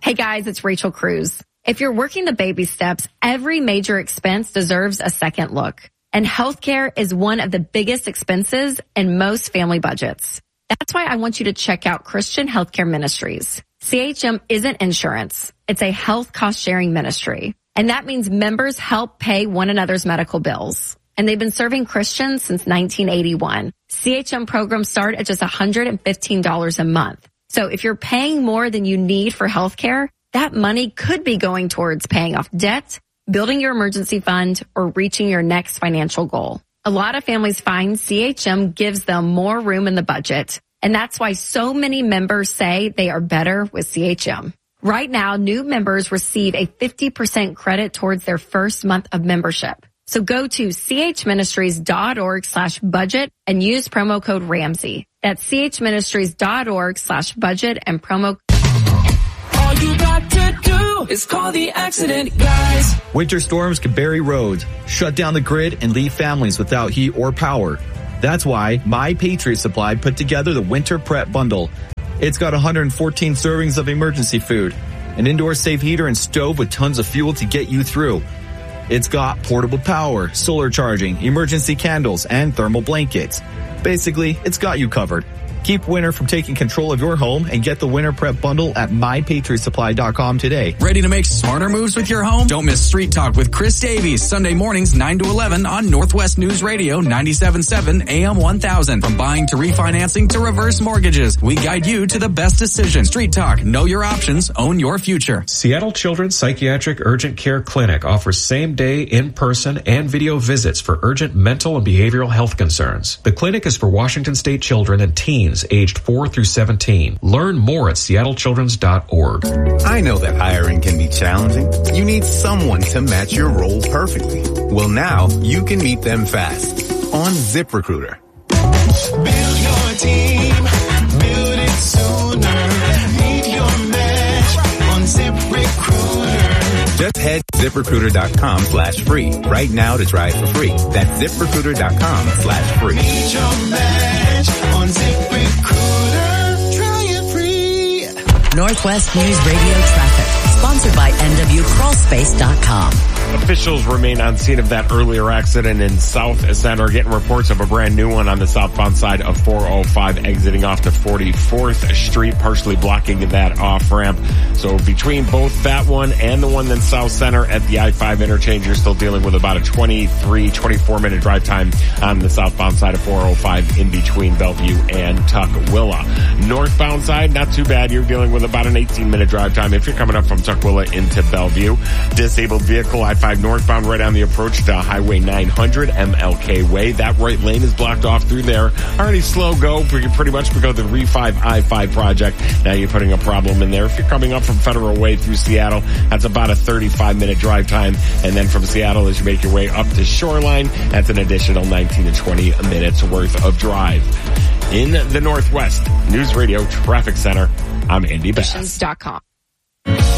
Hey guys, it's Rachel Cruz. If you're working the baby steps, every major expense deserves a second look. And healthcare is one of the biggest expenses in most family budgets. That's why I want you to check out Christian Healthcare Ministries. CHM isn't insurance. It's a health cost sharing ministry. And that means members help pay one another's medical bills. And they've been serving Christians since 1981. CHM programs start at just $115 a month. So if you're paying more than you need for healthcare, that money could be going towards paying off debt, building your emergency fund, or reaching your next financial goal. A lot of families find CHM gives them more room in the budget, and that's why so many members say they are better with CHM. Right now, new members receive a 50% credit towards their first month of membership. So go to chministries.org/budget and use promo code Ramsey. That's chministries.org/budget and promo. All you got to do is call the accident guys. Winter storms can bury roads, shut down the grid, and leave families without heat or power. That's why My Patriot Supply put together the Winter Prep Bundle. It's got 114 servings of emergency food, an indoor safe heater and stove with tons of fuel to get you through. It's got portable power, solar charging, emergency candles, and thermal blankets. Basically, it's got you covered. Keep winter from taking control of your home and get the Winter Prep Bundle at MyPatriotSupply.com today. Ready to make smarter moves with your home? Don't miss Street Talk with Chris Davies, Sunday mornings 9 to 11 on Northwest News Radio 97.7 AM 1000. From buying to refinancing to reverse mortgages, we guide you to the best decision. Street Talk, know your options, own your future. Seattle Children's Psychiatric Urgent Care Clinic offers same-day, in-person, and video visits for urgent mental and behavioral health concerns. The clinic is for Washington State children and teens aged 4 through 17. Learn more at seattlechildrens.org. I know that hiring can be challenging. You need someone to match your role perfectly. Well, now you can meet them fast on ZipRecruiter. Build your team, build it sooner. Meet your match on ZipRecruiter. Just head to ZipRecruiter.com/free right now to try it for free. That's ZipRecruiter.com/free. Meet your match on ZipRecruiter. Try it free. Northwest News Radio traffic, sponsored by NWCrawlspace.com. Officials remain on scene of that earlier accident in South Center, getting reports of a brand new one on the southbound side of 405 exiting off to 44th Street, partially blocking that off-ramp. So between both that one and the one in South Center at the I-5 interchange, you're still dealing with about a 24-minute drive time on the southbound side of 405 in between Bellevue and Tukwila. Northbound side, not too bad. You're dealing with about an 18-minute drive time if you're coming up from Tukwila into Bellevue. Disabled vehicle I-5 northbound right on the approach to Highway 900 MLK Way. That right lane is blocked off through there. Already slow go pretty much because of the Re5 I-5 project. Now you're putting a problem in there. If you're coming up from Federal Way through Seattle, that's about a 35-minute drive time. And then from Seattle, as you make your way up to Shoreline, that's an additional 19 to 20 minutes worth of drive. In the Northwest News Radio Traffic Center, I'm Andy Bass.